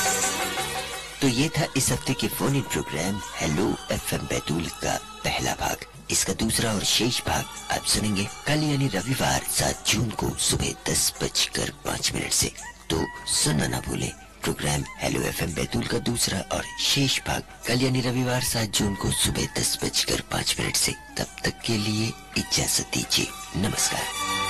तो ये था इस हफ्ते के phone in programme hello FM Betul का पहला भाग। इसका दूसरा और शेष भाग आप सुनेंगे कल यानी रविवार 7 जून को सुबह 10:05 से। तो सुनना ना भूले प्रोग्राम हेलो एफएम बैतूल का दूसरा और शेष भाग कल यानी रविवार 7 जून को सुबह 10:05 से। तब तक के लिए इजाजत दीजिए, नमस्कार।